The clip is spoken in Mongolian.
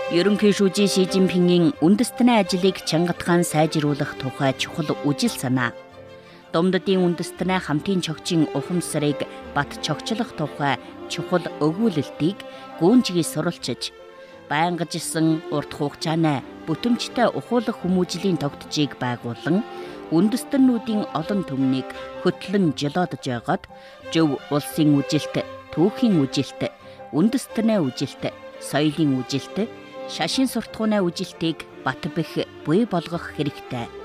Ерөнхий шүүжийн Ши Жинпингийн үндэстний ажлыг чангатгаан сайжруулах тухай чухал үжил санаа. Домдодын үндэстний хамтын чогчийн ухамсарыг бат чогчлох тухай чухал өгүүлэлтийг гүнжгий суралцж, байнгажсэн урт хугацааны бүтэмжтэй ухуулах хүмүүжлийн тогтцыг байгуулан үндэстнүүдийн олон түмнийг хөтлөн жолоодож байгаад зөв улсын үжилт, түүхийн үжилт, үндэстний үжилт, соёлын үжилт, шашин суртахууны үжилтийг бат бэх буй болгох хэрэгтэй.